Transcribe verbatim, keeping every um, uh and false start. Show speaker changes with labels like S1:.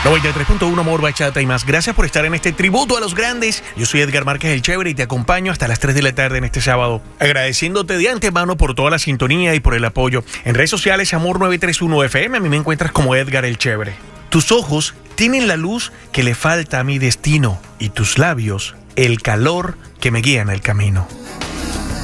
S1: noventa y tres punto uno Amor, Bachata y más. Gracias por estar en este tributo a los grandes. Yo soy Edgar Márquez el Chévere y te acompaño hasta las tres de la tarde en este sábado. Agradeciéndote de antemano por toda la sintonía y por el apoyo. En redes sociales, Amor nueve tres uno F M, a mí me encuentras como Edgar el Chévere. Tus ojos tienen la luz que le falta a mi destino y tus labios el calor que me guía en el camino.